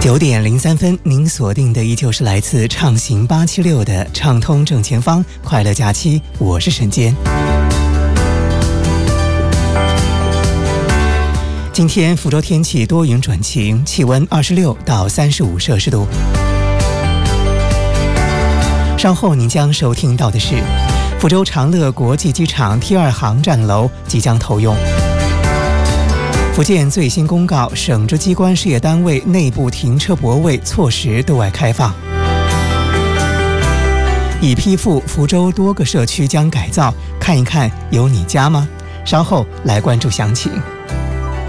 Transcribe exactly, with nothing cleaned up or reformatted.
九点零三分，您锁定的依旧是来自畅行八七六的畅通正前方快乐假期，我是沈坚。今天福州天气多云转晴，气温二十六到三十五摄氏度。稍后您将收听到的是福州长乐国际机场 T 二航站楼即将投用。福建最新公告，省直机关事业单位内部停车泊位错时对外开放。已批复福州多个社区将改造，看一看有你家吗？稍后来关注详情。